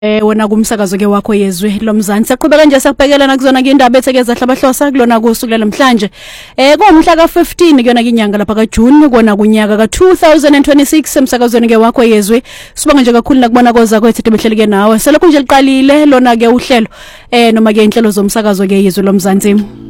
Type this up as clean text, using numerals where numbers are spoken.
Wona kumsakazo ke wakho yezwe lomzansi saqhubeka nje sakubhekela nakuzona ke indaba ethekeza hlabahlosa kulona kusuku namhlanje komhla ka15 kuyona inyanga lapha kaJune kona kunyaka ka2026 emsakazweni ke wakho yezwe sibonga nje kakhulu nakubona koza kwethu behleleke nawe selokhu nje liqalile lona ke uhlelo noma ke inhlelo zomsakazo ke yezwe lomzansi.